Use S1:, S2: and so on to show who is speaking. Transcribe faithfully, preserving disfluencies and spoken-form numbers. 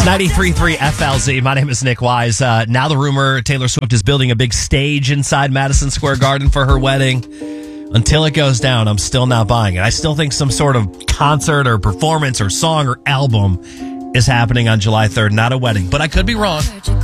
S1: ninety-three point three F L Z. My name is Nick Wise. Uh, now the rumor Taylor Swift is building a big stage inside Madison Square Garden for her wedding. Until it goes down, I'm still not buying it. I still think some sort of concert or performance or song or album is happening on July third, not a wedding. But I could be wrong.